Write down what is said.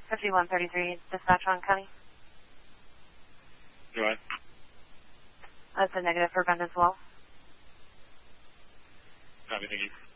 5133, dispatch on County. Go ahead. That's a negative for Brendan as well. Copy, thank you.